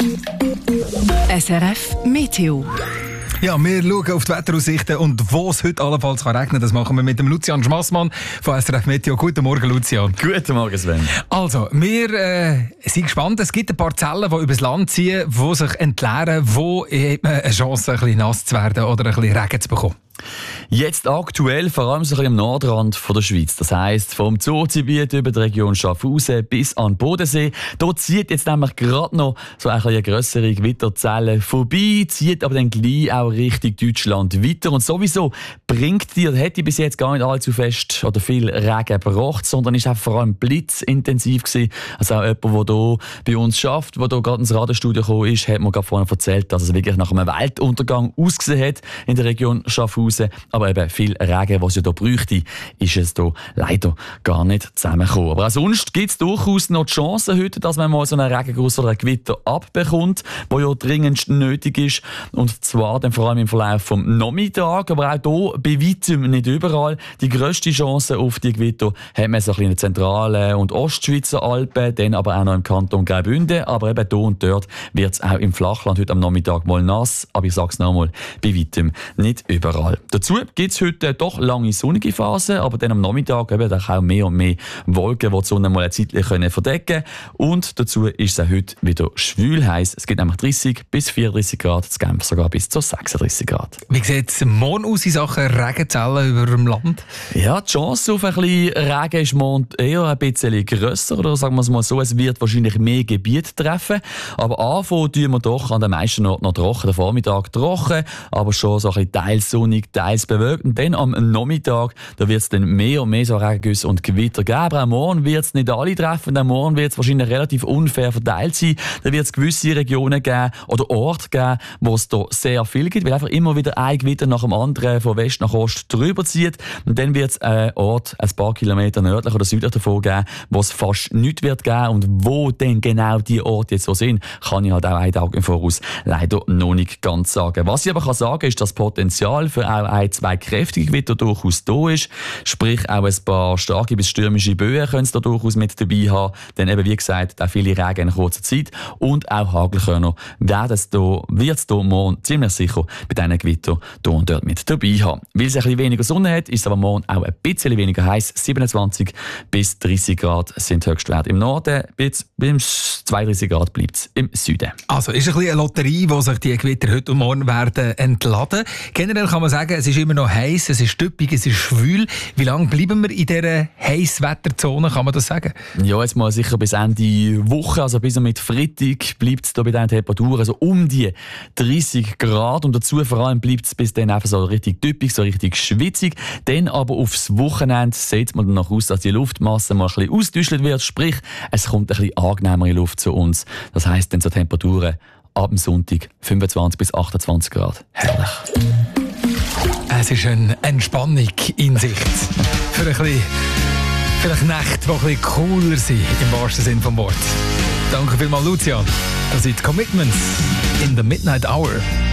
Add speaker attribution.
Speaker 1: SRF Meteo.
Speaker 2: Ja, wir schauen auf die Wetteraussichten und wo es heute allenfalls regnen kann. Das machen wir mit dem Lucian Schmassmann von SRF Meteo. Guten Morgen, Lucian.
Speaker 3: Guten Morgen, Sven.
Speaker 2: Also, wir sind gespannt. Es gibt ein paar Zellen, die übers Land ziehen, die sich entleeren. Wo hat man eine Chance, ein bisschen nass zu werden oder ein bisschen Regen zu bekommen?
Speaker 3: Jetzt aktuell vor allem so ein bisschen am Nordrand von der Schweiz. Das heisst, vom Zollgebiet über die Region Schaffhausen bis an den Bodensee. Dort zieht jetzt nämlich gerade noch so eine grössere Gewitterzelle vorbei, zieht aber dann gleich auch Richtung Deutschland weiter. Und sowieso hätte bis jetzt gar nicht allzu fest oder viel Regen gebracht, sondern ist auch vor allem blitzintensiv gewesen. Also auch jemand, der hier bei uns arbeitet, der hier gerade ins Radiostudio gekommen ist, hat mir gerade vorhin erzählt, dass es wirklich nach einem Weltuntergang ausgesehen hat in der Region Schaffhausen. Aber eben viel Regen, was es hier bräuchte, ist es hier leider gar nicht zusammengekommen. Aber auch sonst gibt es durchaus noch die Chance heute, dass man mal so einen Regenguss oder ein Gewitter abbekommt, der ja dringend nötig ist. Und zwar dann vor allem im Verlauf des Nachmittags, aber auch hier bei weitem nicht überall. Die grösste Chance auf die Gewitter hat man so ein bisschen in den zentralen und Ostschweizer Alpen, dann aber auch noch im Kanton Graubünden. Aber eben hier und dort wird es auch im Flachland heute am Nachmittag mal nass. Aber ich sage es nochmal, bei weitem nicht überall. Dazu gibt es heute doch lange sonnige Phasen, aber dann am Nachmittag eben auch mehr und mehr Wolken, die die Sonne mal eine Zeit verdecken können. Und dazu ist es auch heute wieder schwül heiß. Es gibt nämlich 30 bis 34 Grad, das Genf sogar bis zu 36 Grad.
Speaker 2: Wie sieht es morgen aus in Sachen Regenzellen über dem Land?
Speaker 3: Ja, die Chance auf ein bisschen Regen ist morgen eher ein bisschen grösser, oder sagen wir es mal so, es wird wahrscheinlich mehr Gebiet treffen. Aber anfangen tun wir doch an den meisten Orten noch trocken. Der Vormittag trocken, aber schon so ein bisschen teils sonnig, teils bewölkt. Und dann am Nachmittag, da wird es dann mehr und mehr so Regengüsse und Gewitter geben. Aber auch morgen wird es nicht alle treffen. Auch morgen wird es wahrscheinlich relativ unfair verteilt sein. Da wird es gewisse Regionen geben oder Orte geben, wo es da sehr viel gibt, weil einfach immer wieder ein Gewitter nach dem anderen von West nach Ost drüber zieht. Und dann wird es einen Ort ein paar Kilometer nördlich oder südlich davon geben, wo es fast nichts wird geben. Und wo denn genau die Orte jetzt so sind, kann ich halt auch einen Tag im Voraus leider noch nicht ganz sagen. Was ich aber kann sagen, ist, dass das Potenzial für auch zwei kräftige Gewitter durchaus da ist. Sprich, auch ein paar starke bis stürmische Böen können es da durchaus mit dabei haben. Denn eben, wie gesagt, auch viele Regen in kurzer Zeit und auch Hagelkörner wird es hier morgen ziemlich sicher bei diesen Gewittern hier und dort mit dabei haben. Weil es ein bisschen weniger Sonne hat, ist es aber morgen auch ein bisschen weniger heiß. 27 bis 30 Grad sind Höchstwerte im Norden, bis 32 Grad bleibt es im Süden.
Speaker 2: Also ist ein bisschen eine Lotterie, wo sich die Gewitter heute und morgen werden entladen. Generell kann man sagen, es ist immer noch heiß, es ist typisch, es ist schwül. Wie lange bleiben wir in dieser Heisswetterzone, kann man das sagen?
Speaker 3: Ja, jetzt mal sicher bis Ende Woche, also bis mit Freitag bleibt es da bei diesen Temperaturen so um die 30 Grad und dazu vor allem bleibt es bis dann einfach so richtig typisch, so richtig schwitzig. Dann aber aufs Wochenende sieht man dann noch aus, dass die Luftmasse mal ein bisschen ausgetäuscht wird, sprich, es kommt ein bisschen angenehmere Luft zu uns. Das heisst dann so Temperaturen ab dem Sonntag 25 bis 28 Grad. Herrlich.
Speaker 2: Es ist eine Entspannung in Sicht. Für ein bisschen, vielleicht Nächte, die ein bisschen cooler sind, im wahrsten Sinne des Wortes. Danke vielmals, Lucian. Das sind die Commitments in the Midnight Hour.